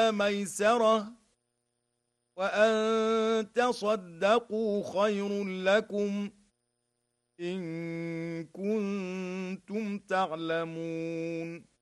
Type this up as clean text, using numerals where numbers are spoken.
إلى ميسرة وأن تصدقوا خير لكم إن كنتم تعلمون